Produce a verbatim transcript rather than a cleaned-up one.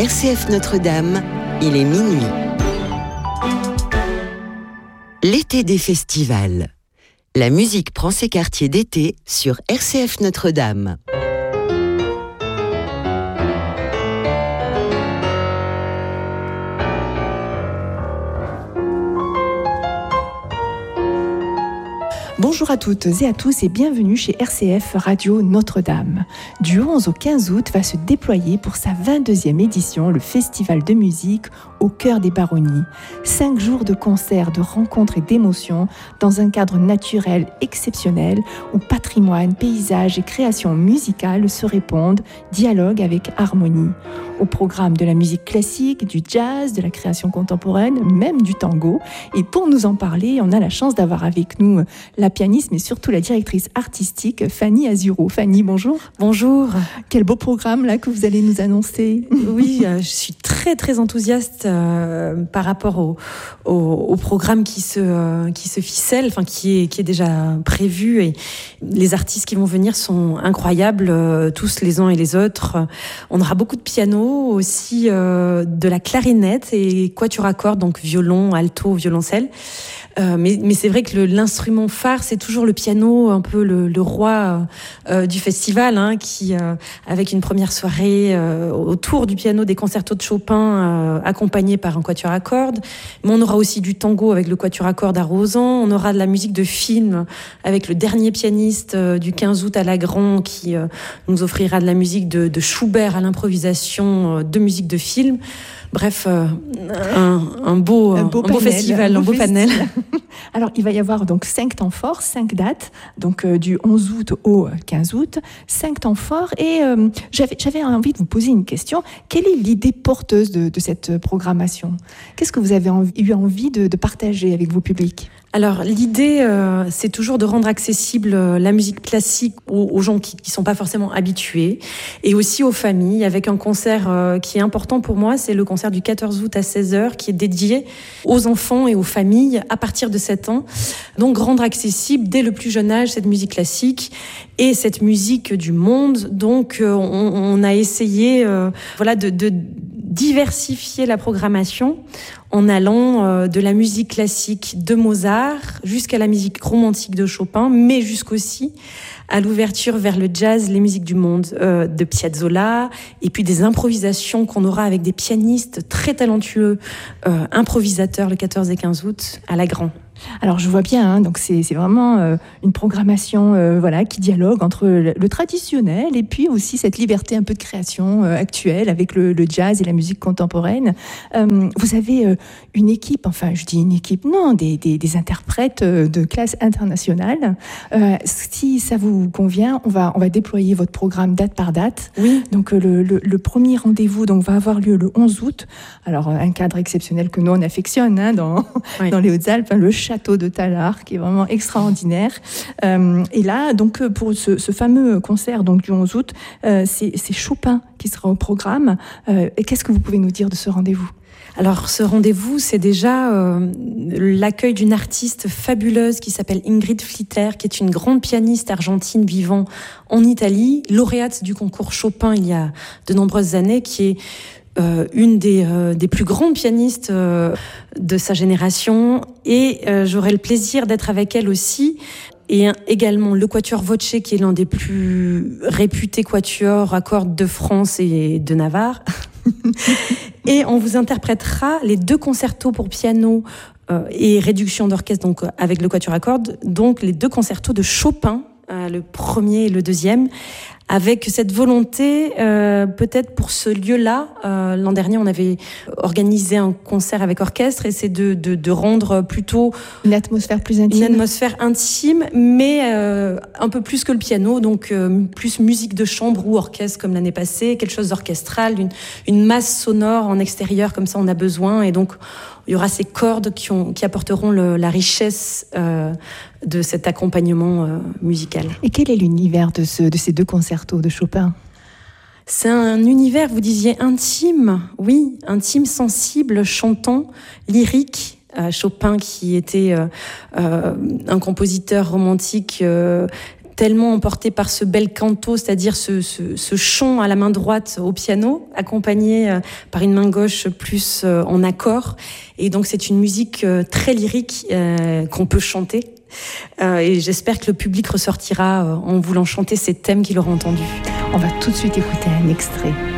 R C F Notre-Dame, il est minuit. L'été des festivals. La musique prend ses quartiers d'été sur R C F Notre-Dame. Bonjour à toutes et à tous et bienvenue chez R C F Radio Notre-Dame. Du onze au quinze août va se déployer pour sa vingt-deuxième édition le Festival de musique au cœur des Baronnies. Cinq jours de concerts, de rencontres et d'émotions dans un cadre naturel exceptionnel où patrimoine, paysage et création musicale se répondent, dialoguent avec harmonie. Au programme de la musique classique, du jazz, de la création contemporaine, même du tango. Et pour nous en parler, on a la chance d'avoir avec nous la pianiste, mais surtout la directrice artistique, Fanny Azuro. Fanny, bonjour. Bonjour. Quel beau programme là que vous allez nous annoncer. Oui, euh, je suis très très enthousiaste euh, par rapport au, au, au programme qui se euh, qui se ficelle, enfin qui est qui est déjà prévu, et les artistes qui vont venir sont incroyables, euh, tous les uns et les autres. On aura beaucoup de piano, aussi euh, de la clarinette et quatuor à cordes, donc violon, alto, violoncelle. Euh, mais, mais c'est vrai que le, l'instrument phare, c'est toujours le piano, un peu le, le roi euh, du festival, hein, qui, euh, avec une première soirée euh, autour du piano, des concertos de Chopin euh, accompagnés par un quatuor à cordes. Mais on aura aussi du tango avec le quatuor à cordes à Rosan. On aura de la musique de film avec le dernier pianiste euh, du quinze août à Lagran qui euh, nous offrira de la musique de, de Schubert à l'improvisation, euh, de musique de film. Bref, euh, un, un beau, un beau, un beau panel, festival, un beau, un beau panel. Alors, il va y avoir donc cinq temps forts, cinq dates, donc euh, du onze août au quinze août, cinq temps forts. Et euh, j'avais, j'avais envie de vous poser une question. Quelle est l'idée porteuse de, de cette programmation ? Qu'est-ce que vous avez envie, eu envie de, de partager avec vos publics ? Alors l'idée, euh, c'est toujours de rendre accessible euh, la musique classique aux, aux gens qui ne sont pas forcément habitués, et aussi aux familles, avec un concert euh, qui est important pour moi, c'est le concert du quatorze août à seize heures, qui est dédié aux enfants et aux familles à partir de sept ans. Donc rendre accessible dès le plus jeune âge cette musique classique et cette musique du monde. Donc euh, on, on a essayé euh, voilà, de, de diversifier la programmation en allant euh, de la musique classique de Mozart jusqu'à la musique romantique de Chopin, mais jusqu'aussi à l'ouverture vers le jazz, les musiques du monde euh, de Piazzolla, et puis des improvisations qu'on aura avec des pianistes très talentueux, euh, improvisateurs le quatorze et quinze août à Lagran. Alors je vois bien, hein, donc c'est, c'est vraiment euh, une programmation euh, voilà, qui dialogue entre le, le traditionnel et puis aussi cette liberté un peu de création euh, actuelle avec le, le jazz et la musique contemporaine. Euh, vous avez euh, une équipe, enfin je dis une équipe, non, des, des, des interprètes euh, de classe internationale. Euh, si ça vous convient, on va, on va déployer votre programme date par date. Oui. Donc euh, le, le, le premier rendez-vous donc, va avoir lieu le onze août. Alors un cadre exceptionnel que nous on affectionne hein, dans, oui. dans les Hautes-Alpes, hein, le château de Tallard, qui est vraiment extraordinaire. Euh, et là, donc, pour ce, ce fameux concert donc, du onze août, euh, c'est, c'est Chopin qui sera au programme. Euh, et qu'est-ce que vous pouvez nous dire de ce rendez-vous ? Alors, ce rendez-vous, c'est déjà euh, l'accueil d'une artiste fabuleuse qui s'appelle Ingrid Flitter, qui est une grande pianiste argentine vivant en Italie, lauréate du concours Chopin il y a de nombreuses années, qui est Euh, une des, euh, des plus grandes pianistes euh, de sa génération, et euh, j'aurai le plaisir d'être avec elle aussi, et un, également le quatuor Voce, qui est l'un des plus réputés quatuors à cordes de France et de Navarre. Et on vous interprétera les deux concertos pour piano euh, et réduction d'orchestre, donc avec le quatuor à cordes, donc les deux concertos de Chopin, euh, le premier et le deuxième, avec cette volonté, euh, peut-être pour ce lieu-là, euh, l'an dernier, on avait organisé un concert avec orchestre, et c'est de, de, de rendre plutôt une atmosphère plus intime, une atmosphère intime, mais euh, un peu plus que le piano, donc euh, plus musique de chambre ou orchestre comme l'année passée, quelque chose d'orchestral, une, une masse sonore en extérieur, comme ça on a besoin, et donc il y aura ces cordes qui, ont, qui apporteront le, la richesse euh, de cet accompagnement euh, musical. Et quel est l'univers de, ce, de ces deux concertos de Chopin ? C'est un univers, vous disiez, intime, oui, intime, sensible, chantant, lyrique. Euh, Chopin, qui était euh, euh, un compositeur romantique euh, tellement emporté par ce bel canto, c'est-à-dire ce, ce, ce chant à la main droite au piano, accompagné euh, par une main gauche plus euh, en accord. Et donc c'est une musique euh, très lyrique euh, qu'on peut chanter. Euh, et j'espère que le public ressortira euh, en voulant chanter ces thèmes qu'il aura entendus. On va tout de suite écouter un extrait.